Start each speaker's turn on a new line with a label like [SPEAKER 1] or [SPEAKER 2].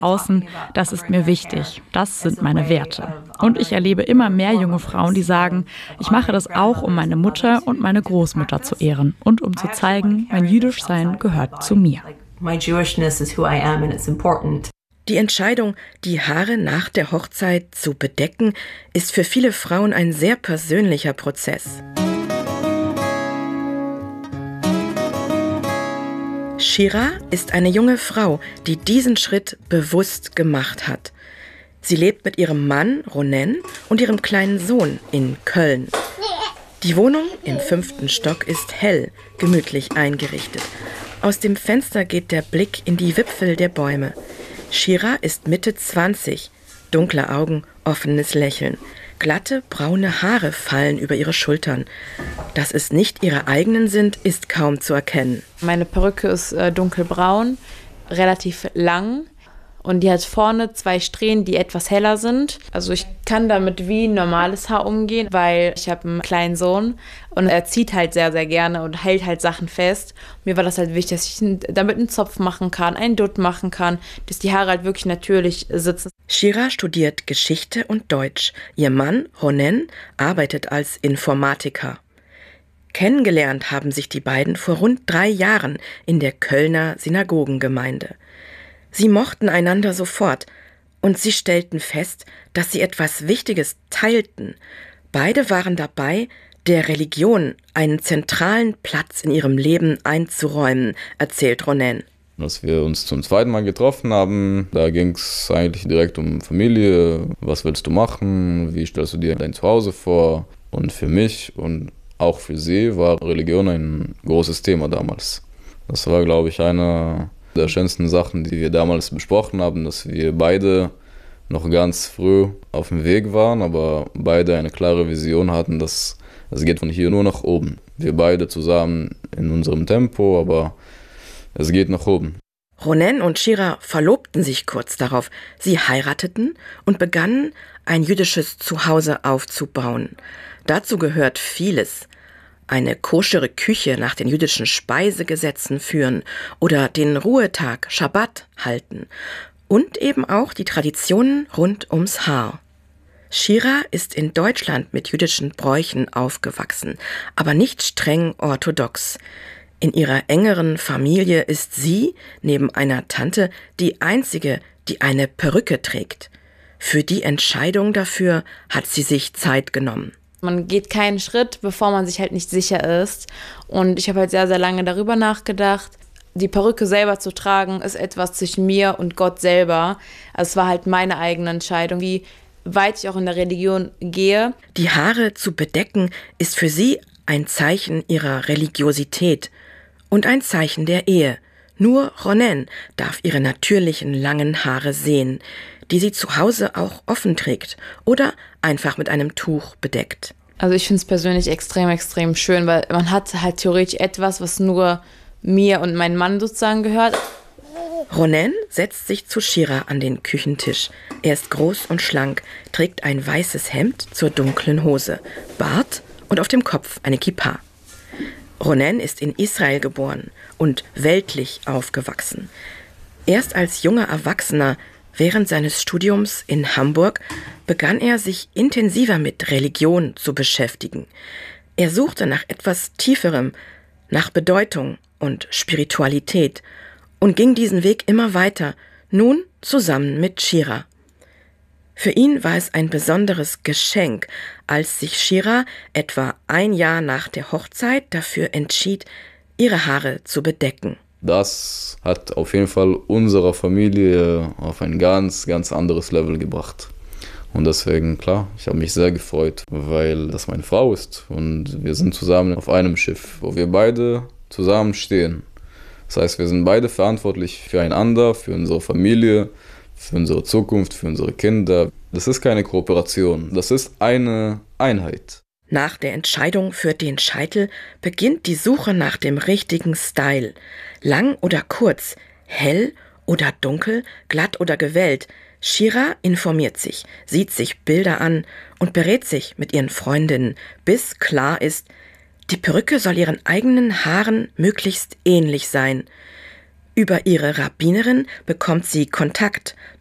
[SPEAKER 1] Außen, das ist mir wichtig. Das sind meine Werte. Und ich erlebe immer mehr junge Frauen, die sagen, ich mache das auch, um meine Mutter und meine Großmutter zu ehren und um zu zeigen, mein Jüdischsein gehört zu mir.
[SPEAKER 2] Die Entscheidung, die Haare nach der Hochzeit zu bedecken, ist für viele Frauen ein sehr persönlicher Prozess. Shira ist eine junge Frau, die diesen Schritt bewusst gemacht hat. Sie lebt mit ihrem Mann Ronen und ihrem kleinen Sohn in Köln. Die Wohnung im 5. Stock ist hell, gemütlich eingerichtet. Aus dem Fenster geht der Blick in die Wipfel der Bäume. Shira ist Mitte 20, dunkle Augen, offenes Lächeln. Glatte, braune Haare fallen über ihre Schultern. Dass es nicht ihre eigenen sind, ist kaum zu erkennen.
[SPEAKER 3] Meine Perücke ist dunkelbraun, relativ lang. Und die hat vorne 2 Strähnen, die etwas heller sind. Also ich kann damit wie ein normales Haar umgehen, weil ich habe einen kleinen Sohn und er zieht halt sehr, sehr gerne und hält halt Sachen fest. Mir war das halt wichtig, dass ich damit einen Zopf machen kann, einen Dutt machen kann, dass die Haare halt wirklich natürlich sitzen.
[SPEAKER 2] Shira studiert Geschichte und Deutsch. Ihr Mann, Ronen, arbeitet als Informatiker. Kennengelernt haben sich die beiden vor rund 3 Jahren in der Kölner Synagogengemeinde. Sie mochten einander sofort und sie stellten fest, dass sie etwas Wichtiges teilten. Beide waren dabei, der Religion einen zentralen Platz in ihrem Leben einzuräumen, erzählt Ronen.
[SPEAKER 4] Als wir uns zum 2. Mal getroffen haben, da ging es eigentlich direkt um Familie. Was willst du machen? Wie stellst du dir dein Zuhause vor? Und für mich und auch für sie war Religion ein großes Thema damals. Das war, glaube ich, eine der schönsten Sachen, die wir damals besprochen haben, dass wir beide noch ganz früh auf dem Weg waren, aber beide eine klare Vision hatten, dass es geht von hier nur nach oben. Wir beide zusammen in unserem Tempo, aber es geht nach oben.
[SPEAKER 2] Ronen und Shira verlobten sich kurz darauf. Sie heirateten und begannen, ein jüdisches Zuhause aufzubauen. Dazu gehört vieles. Eine koschere Küche nach den jüdischen Speisegesetzen führen oder den Ruhetag Schabbat halten und eben auch die Traditionen rund ums Haar. Shira ist in Deutschland mit jüdischen Bräuchen aufgewachsen, aber nicht streng orthodox. In ihrer engeren Familie ist sie, neben einer Tante, die einzige, die eine Perücke trägt. Für die Entscheidung dafür hat sie sich Zeit genommen.
[SPEAKER 3] Man geht keinen Schritt, bevor man sich halt nicht sicher ist. Und ich habe halt sehr, sehr lange darüber nachgedacht. Die Perücke selber zu tragen, ist etwas zwischen mir und Gott selber. Also es war halt meine eigene Entscheidung, wie weit ich auch in der Religion gehe.
[SPEAKER 2] Die Haare zu bedecken ist für sie ein Zeichen ihrer Religiosität und ein Zeichen der Ehe. Nur Ronen darf ihre natürlichen langen Haare sehen, die sie zu Hause auch offen trägt oder einfach mit einem Tuch bedeckt.
[SPEAKER 3] Also ich finde es persönlich extrem, extrem schön, weil man hat halt theoretisch etwas, was nur mir und meinem Mann sozusagen gehört.
[SPEAKER 2] Ronen setzt sich zu Shira an den Küchentisch. Er ist groß und schlank, trägt ein weißes Hemd zur dunklen Hose, Bart und auf dem Kopf eine Kippa. Ronen ist in Israel geboren und weltlich aufgewachsen. Erst als junger Erwachsener während seines Studiums in Hamburg begann er, sich intensiver mit Religion zu beschäftigen. Er suchte nach etwas Tieferem, nach Bedeutung und Spiritualität und ging diesen Weg immer weiter, nun zusammen mit Shira. Für ihn war es ein besonderes Geschenk, als sich Shira etwa 1 Jahr nach der Hochzeit dafür entschied, ihre Haare zu bedecken.
[SPEAKER 4] Das hat auf jeden Fall unsere Familie auf ein ganz, ganz anderes Level gebracht. Und deswegen, klar, ich habe mich sehr gefreut, weil das meine Frau ist und wir sind zusammen auf einem Schiff, wo wir beide zusammen stehen. Das heißt, wir sind beide verantwortlich füreinander, für unsere Familie, für unsere Zukunft, für unsere Kinder. Das ist keine Kooperation, das ist eine Einheit.
[SPEAKER 2] Nach der Entscheidung für den Scheitel beginnt die Suche nach dem richtigen Style. Lang oder kurz, hell oder dunkel, glatt oder gewellt. Shira informiert sich, sieht sich Bilder an und berät sich mit ihren Freundinnen, bis klar ist, die Perücke soll ihren eigenen Haaren möglichst ähnlich sein. Über ihre Rabbinerin bekommt sie Kontakt